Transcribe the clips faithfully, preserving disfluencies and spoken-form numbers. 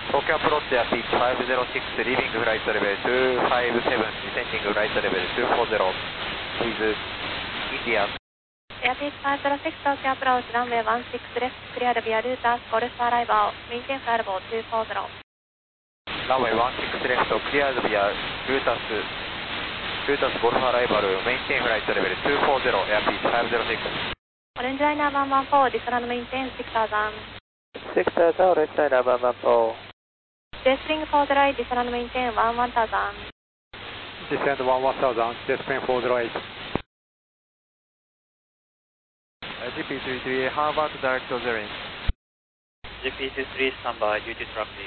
東京アプローチやピッチファイブゼロシックス、リビングフライトレベルにひゃくごじゅうなな、ディセンディングフライトレベルにひゃくよんじゅう、with インディアン。 エアピーチファイブゼロシックス、東京アプローチ、ランウェイワンシックスレフト、クリアルビアルータス、ゴルフアライバー、メインテンフライレボーにひゃくよんじゅう。 ランウェイワンシックスレフト、クリアルビアルータス、ルータスゴルフアライバル、メインテンフライトレベルにひゃくよんじゅう、エアピーチファイブゼロシックス。 オレンジライナーワンワンフォー、ディスランドメインテンろくせん。 ろくせん、オレンジライナーワンワンフォー。 ジェスリングフォーゼロエイト、ディスランドメインテンワンワンタウザン。 Descend one one thousand, Jetspring four zero eight. ジーピースリースリー、ハーバートダイレクトゼロイン。 ジーピースリースリー、スタンバイ、デューティートラック。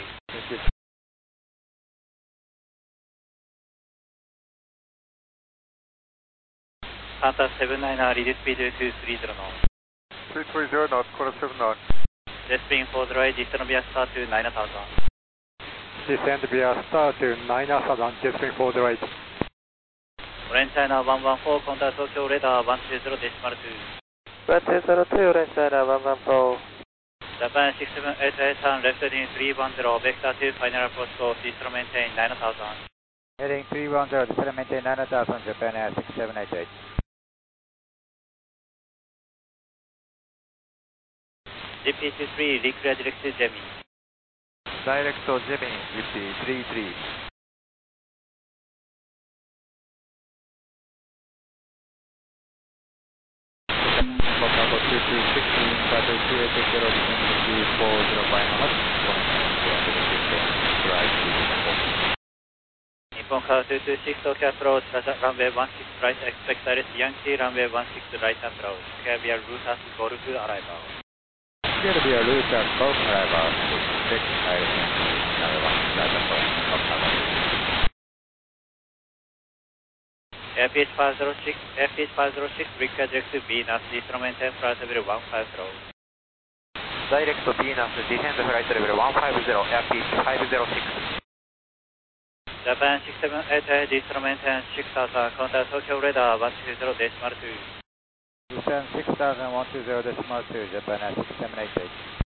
カンタセブンナイナー、リディスピードにひゃくさんじゅうノー。 にひゃくさんじゅうノー、コールセブンノー。 ジェスプリングフォーゼロエイト、ディストノビアスタートゥナイナータウザン。 Descend via star to nine thousand, Jetspring four zero eight. オレンジライナーワンワンフォー、コンタクト東京レーダーワンツーゼロデシマルツー。 ワンツーゼロツー、オレンジライナーワンワンフォー。 ジャパンシックスセブンエイトエイトワン、レフトディンスリーワンゼロ、ベクターツー、ファイナルアプローチコース、ディストロメンテインナイナータウザン。 Heading three one zero, descend maintain nine thousand, Japan Air six seven eight eight. ジーピースリースリー、リクレアディレクトジェミン。 ダイレクトジェミン、ジーピースリースリー。Chicago two two six, Chicago two eight zero, descend two four zero five knots, right 日本カーツーツーシックス、東京アプローチ、ランウェイワンシックスライト、エクスペクターレス、ヤンキーランウェイワンシックスライトアプローチ、キャビアルータス、ゴルフアライバー。 Here we are, Lucia, Golf Driver, six, direction, number one, right approach, Golf Driver. Air P H five zero six, Air P H five zero six, Bricka Direct Venus, Instrument Flight Level one five zero. Direct Venus, Descend Flight Level one five zero, Air P H five zero six. Japan six seven eight eight, Instrument six thousand, Contact Tokyo Radar one two zero decimal two. Descend six thousand one two zero decimal two, Japan six seven eight eight.